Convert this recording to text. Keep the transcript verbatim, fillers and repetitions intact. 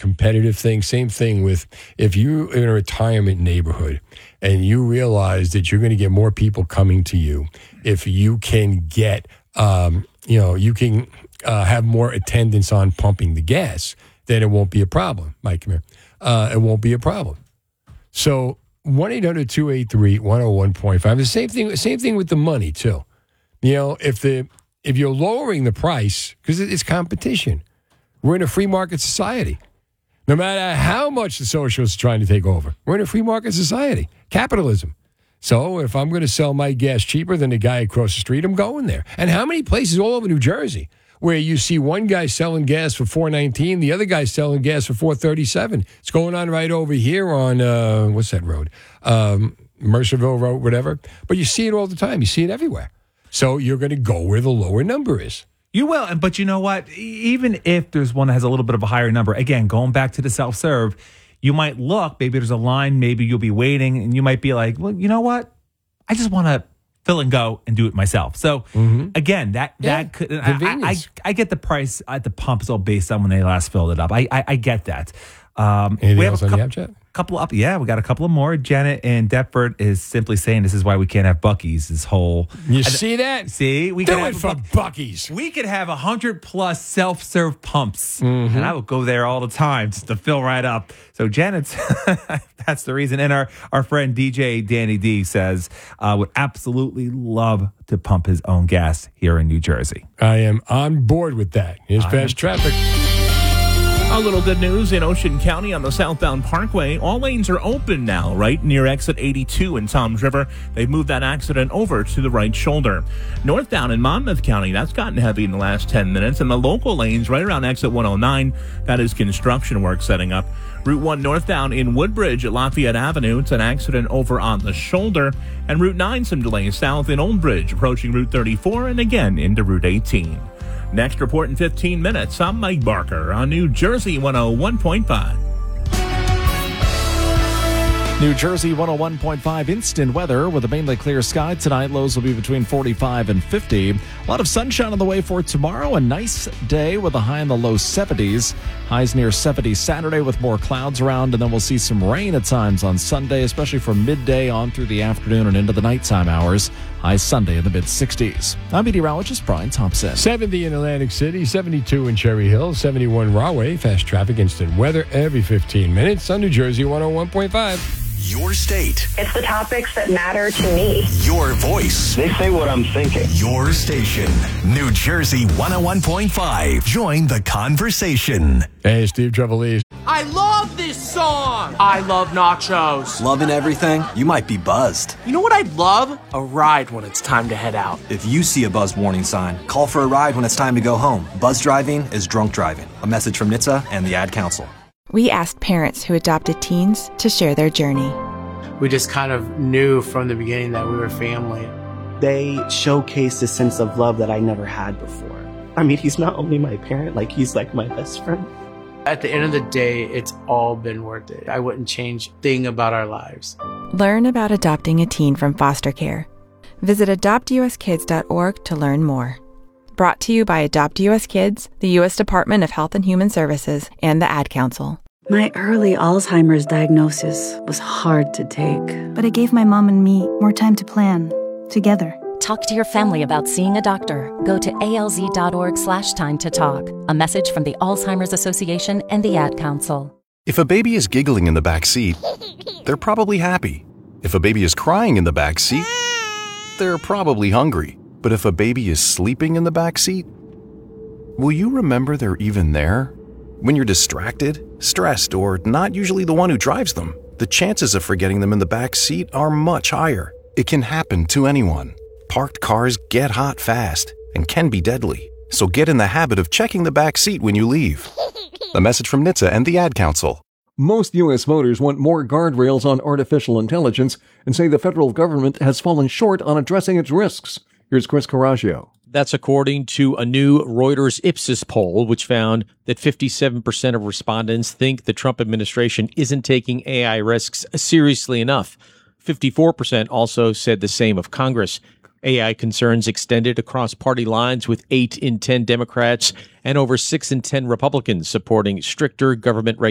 competitive thing. Same thing with if you're in a retirement neighborhood and you realize that you're going to get more people coming to you if you can get, um, you know, you can uh, have more attendance on pumping the gas, then it won't be a problem. Mike, come here. Uh, it won't be a problem. So one eight hundred two eight three one oh one point five. The same thing, same thing with the money, too. You know, if the if you're lowering the price, because it's competition, we're in a free market society. No matter how much the socialists are trying to take over, we're in a free market society, capitalism. So if I'm going to sell my gas cheaper than the guy across the street, I'm going there. And how many places all over New Jersey where you see one guy selling gas for four nineteen, the other guy selling gas for four thirty-seven? It's going on right over here on, uh, what's that road? Um, Mercerville Road, whatever. But you see it all the time. You see it everywhere. So you're going to go where the lower number is. You will, but you know what? Even if there's one that has a little bit of a higher number, again, going back to the self-serve, you might look, maybe there's a line, maybe you'll be waiting, and you might be like, well, you know what? I just want to fill and go and do it myself. So, mm-hmm. again, that yeah, that could, I, I, I get the price at the pump is all based on when they last filled it up. I I, I get that. Um, Anything we have else a on couple, the app chat? Couple up, yeah, we got a couple of more. Janet in Deptford is simply saying this is why we can't have Buc-ee's. This whole you see that? See, we do could it have for Buc-ee's. We could have a hundred plus self-serve pumps, mm-hmm. and I would go there all the time just to fill right up. So Janet's that's the reason. And our our friend D J Danny D says uh, would absolutely love to pump his own gas here in New Jersey. I am on board with that. Here's fast traffic. A little good news in Ocean County on the southbound Parkway. All lanes are open now, right near exit eighty-two in Toms River. They've moved that accident over to the right shoulder. Northbound in Monmouth County, that's gotten heavy in the last ten minutes. And the local lanes right around exit one oh nine, that is construction work setting up. Route one northbound in Woodbridge at Lafayette Avenue. It's an accident over on the shoulder. And Route nine, some delays south in Old Bridge, approaching Route thirty-four and again into Route eighteen. Next report in fifteen minutes. I'm Mike Barker on New Jersey one oh one point five. New Jersey one oh one point five instant weather with a mainly clear sky tonight. Lows will be between forty-five and fifty. A lot of sunshine on the way for tomorrow. A nice day with a high in the low seventies. Highs near seventy Saturday with more clouds around. And then we'll see some rain at times on Sunday, especially from midday on through the afternoon and into the nighttime hours. High Sunday in the mid-sixties. I'm meteorologist Brian Thompson. seventy in Atlantic City, seventy-two in Cherry Hill, seventy-one Rahway. Fast traffic instant weather every fifteen minutes on New Jersey one oh one point five. Your state. It's the topics that matter to me. Your voice. They say what I'm thinking. Your station. New Jersey one oh one point five. Join the conversation. Hey, Steve Trevelise. I love this song. I love nachos. Loving everything? You might be buzzed. You know what I'd love? A ride when it's time to head out. If you see a buzz warning sign, call for a ride when it's time to go home. Buzz driving is drunk driving. A message from N H T S A and the Ad Council. We asked parents who adopted teens to share their journey. We just kind of knew from the beginning that we were family. They showcased a sense of love that I never had before. I mean, he's not only my parent, like he's like my best friend. At the end of the day, it's all been worth it. I wouldn't change a thing about our lives. Learn about adopting a teen from foster care. Visit adopt u s kids dot org to learn more. Brought to you by Adopt U S Kids, the U S Department of Health and Human Services, and the Ad Council. My early Alzheimer's diagnosis was hard to take, but it gave my mom and me more time to plan, together. Talk to your family about seeing a doctor. Go to alz.org slash time to talk. A message from the Alzheimer's Association and the Ad Council. If a baby is giggling in the back seat, they're probably happy. If a baby is crying in the back seat, they're probably hungry. But if a baby is sleeping in the back seat, will you remember they're even there? When you're distracted, stressed, or not usually the one who drives them, the chances of forgetting them in the back seat are much higher. It can happen to anyone. Parked cars get hot fast and can be deadly. So get in the habit of checking the back seat when you leave. A message from N H T S A and the Ad Council. Most U S voters want more guardrails on artificial intelligence and say the federal government has fallen short on addressing its risks. Here's Chris Coraggio. That's according to a new Reuters Ipsos poll, which found that fifty-seven percent of respondents think the Trump administration isn't taking A I risks seriously enough. fifty-four percent also said the same of Congress. A I concerns extended across party lines, with eight in ten Democrats and over six in ten Republicans supporting stricter government regulations.